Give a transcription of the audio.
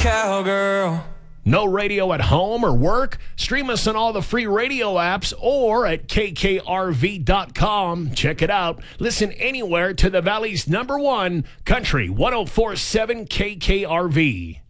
cowgirl. No radio at home or work? Stream us on all the free radio apps or at kkrv.com. Check it out. Listen anywhere to the Valley's #1 Country 104.7 KKRV.